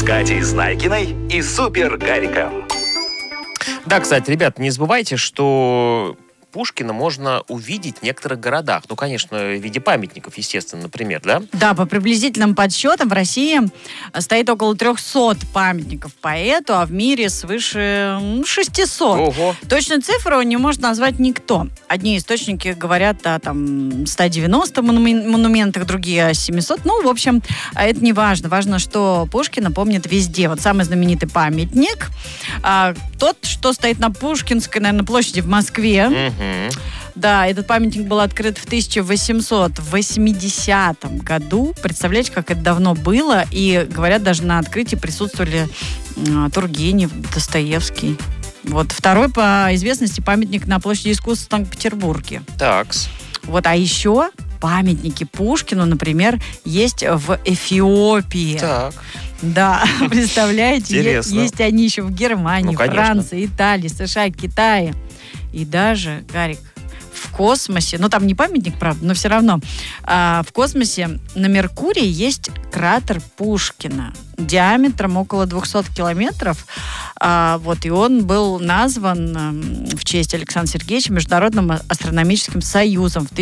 Катей Знайкиной и Супер Гариком. Да, кстати, ребят, не забывайте, что Пушкина можно увидеть в некоторых городах. Ну, конечно, в виде памятников, естественно, например, да? Да, по приблизительным подсчетам в России стоит около 300 памятников поэту, а в мире свыше 600. Ого. Точную цифру не может назвать никто. Одни источники говорят о 190 монументах, другие о 700. Ну, в общем, это не важно. Важно, что Пушкина помнят везде. Вот самый знаменитый памятник, тот, что стоит на Пушкинской, наверное, площади в Москве. Да, этот памятник был открыт в 1880 году. Представляете, как это давно было? И, говорят, даже на открытии присутствовали Тургенев, Достоевский. Вот второй по известности памятник на площади искусств в Санкт-Петербурге. Такс. Вот, а еще памятники Пушкину, например, есть в Эфиопии. Так. Да, представляете, Интересно. есть они еще в Германии, Ну, конечно. Франции, Италии, США, Китае. И даже, Гарик, в космосе, ну там не памятник, правда, но все равно, в космосе на Меркурии есть кратер Пушкина диаметром около 200 километров. И он был назван в честь Александра Сергеевича Международным астрономическим союзом в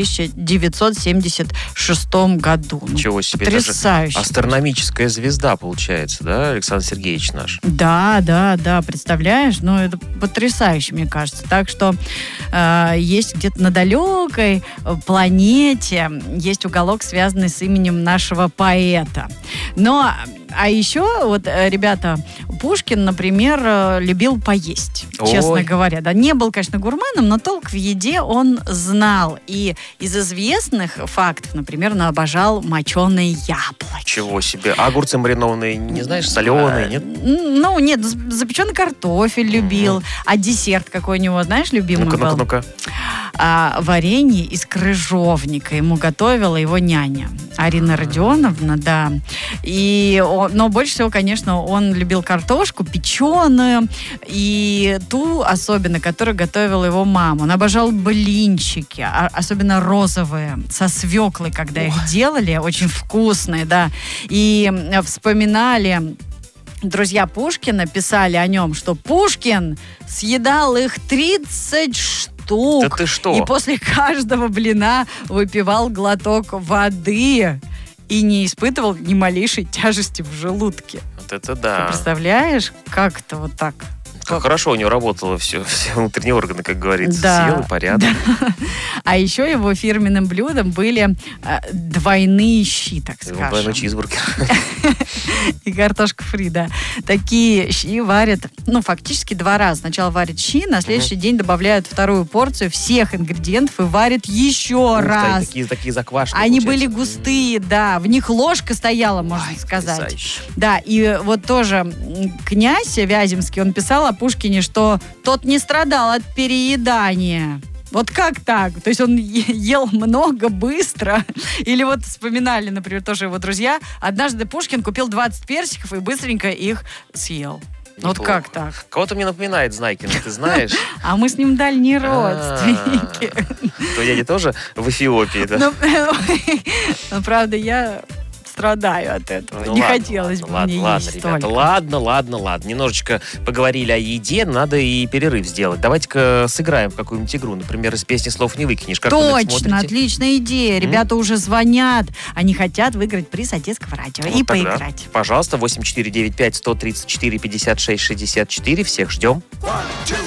1976 году. Ничего себе. Потрясающе. Даже астрономическая звезда, получается, да, Александр Сергеевич наш? Да, представляешь? Ну, это потрясающе, мне кажется. Так что есть где-то на далекой планете есть уголок, связанный с именем нашего поэта. А еще, ребята, Пушкин, например, любил поесть, честно говоря. Да, не был, конечно, гурманом, но толк в еде он знал. И из известных фактов, например, он обожал моченые яблоки. Чего себе. А огурцы маринованные, не знаешь, соленые, нет? Ну, нет, запеченный картофель любил. А десерт какой у него, знаешь, любимый был? Ну-ка. Варенье из крыжовника ему готовила его няня Арина Родионовна, да. Но больше всего, конечно, он любил картошку печеную и ту, особенно, которую готовила его мама. Он обожал блинчики, особенно розовые, со свеклой, когда их делали, очень вкусные, да. И вспоминали друзья Пушкина, писали о нем, что Пушкин съедал их 30 штук. Да ты что? И после каждого блина выпивал глоток воды и не испытывал ни малейшей тяжести в желудке. Вот это да. Ты представляешь, как это вот так? Как хорошо у него работало все внутренние органы, как говорится. Да. Съел и порядок. Да. А еще его фирменным блюдом были двойные щи, так скажем. Двойной чизбургер. И картошка фри, да. Такие щи варят, фактически 2 раза. Сначала варят щи, на следующий день добавляют вторую порцию всех ингредиентов и варят еще раз. Такие заквашенные. Они были густые, да. В них ложка стояла, можно сказать. Потрясающе. Да, и вот тоже князь Вяземский, он писал о Пушкине, что тот не страдал от переедания. Вот как так? То есть он ел много, быстро. Или вот вспоминали, например, тоже его друзья. Однажды Пушкин купил 20 персиков и быстренько их съел. Вот как так? Кого-то мне напоминает Знайкин, ты знаешь? А мы с ним дальние родственники. Твой дядя тоже в Эфиопии, да? Ну, правда, я страдаю от этого. Не хотелось бы мне есть ребята, столько. Ладно. Немножечко поговорили о еде, надо и перерыв сделать. Давайте-ка сыграем в какую-нибудь игру. Например, из песни «Слов не выкинешь». Как вы на это Точно, смотрите? отличная идея. Ребята уже звонят. Они хотят выиграть приз от детского радио и Вот тогда, поиграть. пожалуйста, 8495-134-56-64. Всех ждем. 1, 2,